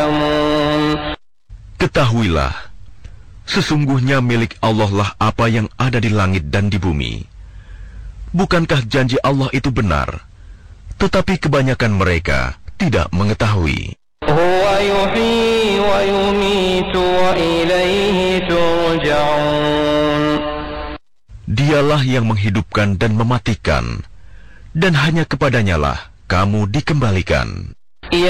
يعلمون. Ketahuilah, sesungguhnya milik Allah lah apa yang ada di langit dan di bumi. Bukankah janji Allah itu benar? Tetapi kebanyakan mereka tidak mengetahui. هو يحيي ويميت وإليه ترجعون. Dialah yang menghidupkan dan mematikan, dan hanya kepadanya lah kamu dikembalikan.